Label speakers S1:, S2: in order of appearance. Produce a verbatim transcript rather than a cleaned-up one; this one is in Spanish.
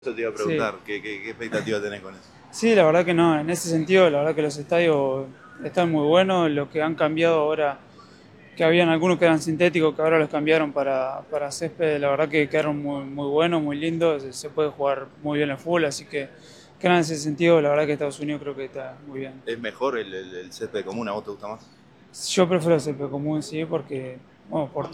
S1: Eso te iba a
S2: Sí.
S1: preguntar, ¿qué, qué, qué expectativa tenés con eso?
S2: Sí, la verdad que no, en ese sentido, la verdad que los estadios están muy buenos, lo que han cambiado ahora, que habían algunos que eran sintéticos, que ahora los cambiaron para, para césped, la verdad que quedaron muy, muy buenos, muy lindos, se puede jugar muy bien el fútbol, así que, que nada, en ese sentido, la verdad que Estados Unidos creo que está muy bien.
S1: ¿Es mejor el, el, el césped común? ¿A vos te gusta más?
S2: Yo prefiero el césped común, sí, porque, bueno, por